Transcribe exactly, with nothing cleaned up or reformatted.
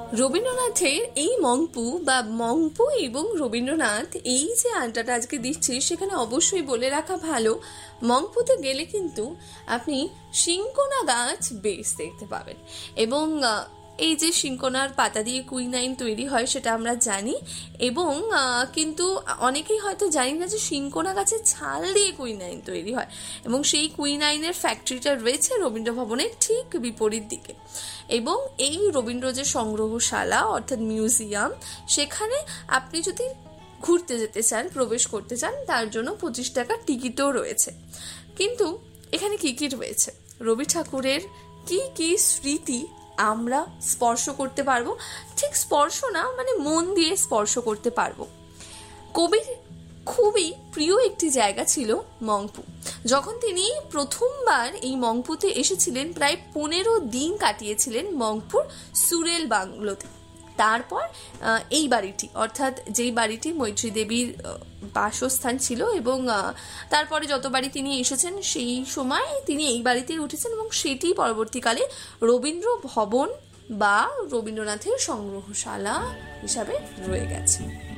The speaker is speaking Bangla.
রবীন্দ্রনাথের এই মংপু বা মংপু এবং রবীন্দ্রনাথ এই যে আড্ডাটা আজকে দিচ্ছি, সেখানে অবশ্যই বলে রাখা ভালো, মংপুতে গেলে কিন্তু আপনি সিংকোনা গাছ বেশ দেখতে পাবেন। এবং এই যে সিংকোনার পাতা দিয়ে কুইনাইন তৈরি হয় সেটা আমরা জানি, এবং কিন্তু অনেকেই হয়তো জানি না যে সিংকোনা গাছের ছাল দিয়ে কুইনাইন তৈরি হয়, এবং সেই কুইনাইনের ফ্যাক্টরিটা রয়েছে রবীন্দ্র ভবনের ঠিক বিপরীত দিকে। এবং এই রবীন্দ্র যে সংগ্রহশালা অর্থাৎ মিউজিয়াম, সেখানে আপনি যদি ঘুরতে যেতে চান, প্রবেশ করতে চান, তার জন্য পঁচিশ টাকা টিকিটও রয়েছে। কিন্তু এখানে কি কি রয়েছে, রবি ঠাকুরের কি কি স্মৃতি আমরা স্পর্শ করতে পারবো, ঠিক স্পর্শ না মানে মন দিয়ে স্পর্শ করতে পারবো। কবির খুবই প্রিয় একটি জায়গা ছিল মংপু। যখন তিনি প্রথমবার এই মংপুতে এসেছিলেন, প্রায় পনেরো দিন কাটিয়েছিলেন মংপুর সুরেল বাংলোতে। তারপর এই বাড়িটি, অর্থাৎ যেই বাড়িটি মৈত্রী দেবীর বাসস্থান ছিল, এবং তারপরে যতবারই তিনি এসেছেন সেই সময় তিনি এই বাড়িতেই উঠেছেন, এবং সেটি পরবর্তীকালে রবীন্দ্র ভবন বা রবীন্দ্রনাথের সংগ্রহশালা হিসাবে রয়ে গেছে।